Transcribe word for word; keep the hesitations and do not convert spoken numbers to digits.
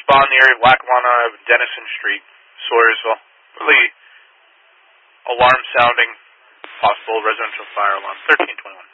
respond in the area of Lackawanna, Denison Street, Sawyersville. Really alarm sounding, possible residential fire alarm, thirteen twenty-one.